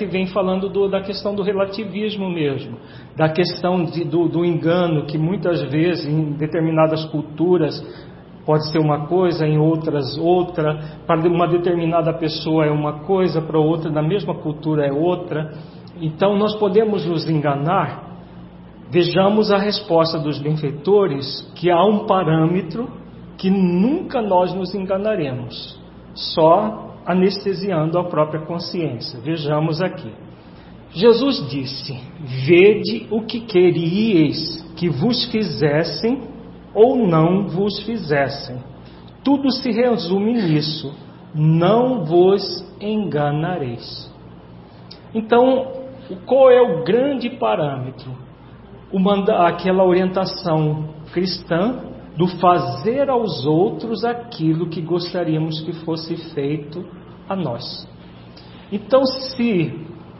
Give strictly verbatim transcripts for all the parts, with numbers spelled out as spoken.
que vem falando do, da questão do relativismo mesmo, da questão de, do, do engano, que muitas vezes em determinadas culturas pode ser uma coisa, em outras outra, para uma determinada pessoa é uma coisa, para outra na mesma cultura é outra. Então nós podemos nos enganar. Vejamos a resposta dos benfeitores, que há um parâmetro que nunca nós nos enganaremos, só anestesiando a própria consciência. Vejamos aqui. Jesus disse: vede o que queríeis que vos fizessem ou não vos fizessem. Tudo se resume nisso: não vos enganareis. Então, qual é o grande parâmetro? Uma, aquela orientação cristã do fazer aos outros aquilo que gostaríamos que fosse feito a nós. Então, se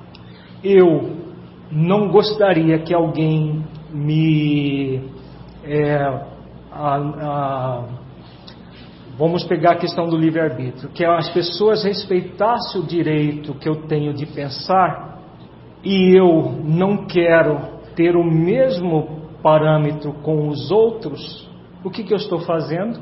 eu não gostaria que alguém me... É, a, a, vamos pegar a questão do livre-arbítrio, que as pessoas respeitassem o direito que eu tenho de pensar, e eu não quero ter o mesmo parâmetro com os outros, o que, que eu estou fazendo?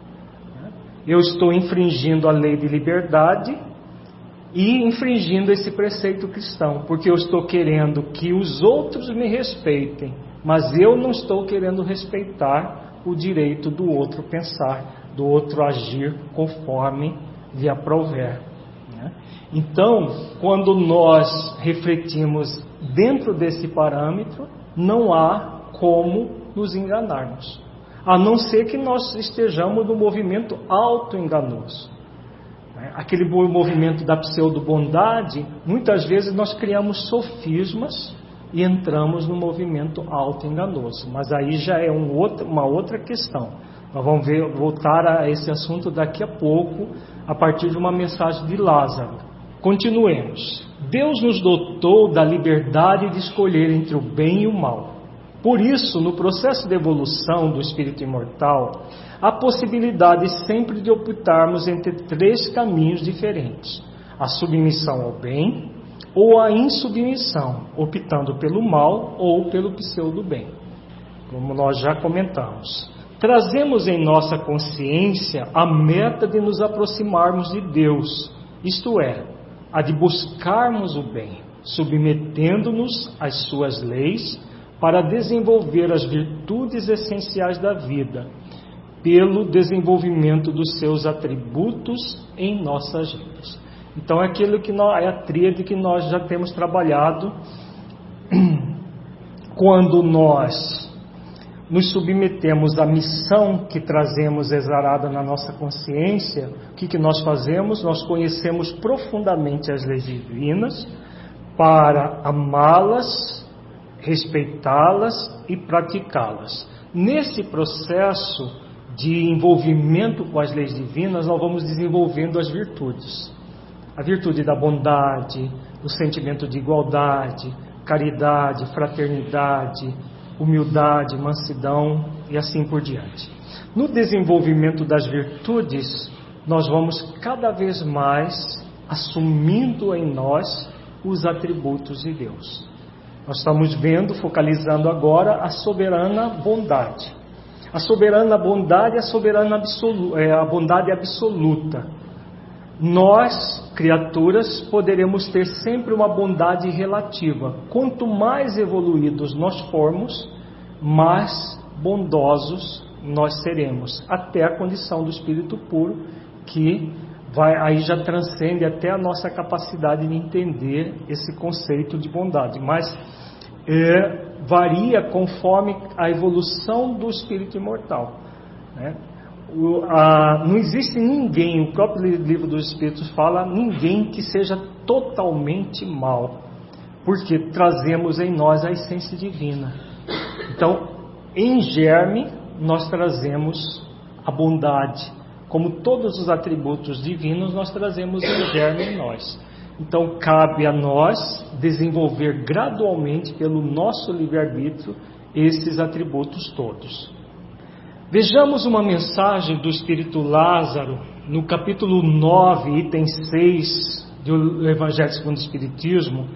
Eu estou infringindo a lei de liberdade e infringindo esse preceito cristão, porque eu estou querendo que os outros me respeitem, mas eu não estou querendo respeitar o direito do outro pensar, do outro agir conforme lhe aprouver. Então, quando nós refletimos dentro desse parâmetro, não há como nos enganarmos, a não ser que nós estejamos no movimento auto-enganoso. Aquele movimento da pseudo-bondade, muitas vezes nós criamos sofismas e entramos no movimento auto-enganoso. Mas aí já é um outro, uma outra questão. Nós vamos ver, voltar a esse assunto daqui a pouco, a partir de uma mensagem de Lázaro. Continuemos. Deus nos dotou da liberdade de escolher entre o bem e o mal. Por isso, no processo de evolução do espírito imortal, há possibilidade sempre de optarmos entre três caminhos diferentes: a submissão ao bem ou a insubmissão, optando pelo mal ou pelo pseudo-bem, como nós já comentamos. Trazemos em nossa consciência a meta de nos aproximarmos de Deus, isto é, a de buscarmos o bem, submetendo-nos às suas leis, para desenvolver as virtudes essenciais da vida, pelo desenvolvimento dos seus atributos em nossas vidas. Então é aquilo que nós, é a tríade que nós já temos trabalhado. Quando nós nos submetemos à missão que trazemos exarada na nossa consciência, o que, que nós fazemos? Nós conhecemos profundamente as leis divinas para amá-las, respeitá-las e praticá-las. Nesse processo de envolvimento com as leis divinas, nós vamos desenvolvendo as virtudes. A virtude da bondade, o sentimento de igualdade, caridade, fraternidade, humildade, mansidão e assim por diante. No desenvolvimento das virtudes, nós vamos cada vez mais assumindo em nós os atributos de Deus. Nós estamos vendo, focalizando agora, a soberana bondade. A soberana bondade é a soberana absoluta, é a bondade absoluta. Nós, criaturas, poderemos ter sempre uma bondade relativa. Quanto mais evoluídos nós formos, mais bondosos nós seremos, até a condição do espírito puro, que vai, aí já transcende até a nossa capacidade de entender esse conceito de bondade. Mas é, varia conforme a evolução do espírito imortal, né? O, a, não existe ninguém, o próprio livro dos Espíritos fala, ninguém que seja totalmente mal, porque trazemos em nós a essência divina. Então, em germe, nós trazemos a bondade, como todos os atributos divinos, nós trazemos em germe em nós. Então, cabe a nós desenvolver gradualmente, pelo nosso livre-arbítrio, esses atributos todos. Vejamos uma mensagem do Espírito Lázaro, no capítulo nove, item seis do Evangelho segundo o Espiritismo,